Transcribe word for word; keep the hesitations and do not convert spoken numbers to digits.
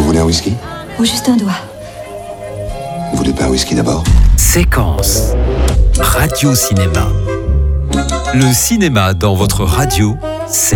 voulez un whisky? Ou juste un doigt. Vous voulez pas un whisky d'abord? Séquence Radio Cinéma. Le cinéma dans votre radio, c'est